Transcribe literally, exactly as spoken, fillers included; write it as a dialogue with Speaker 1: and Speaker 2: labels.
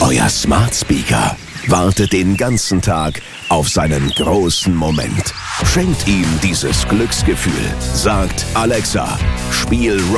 Speaker 1: Euer Smart Speaker wartet den ganzen Tag auf seinen großen Moment. Schenkt ihm dieses Glücksgefühl. Sagt Alexa, spiel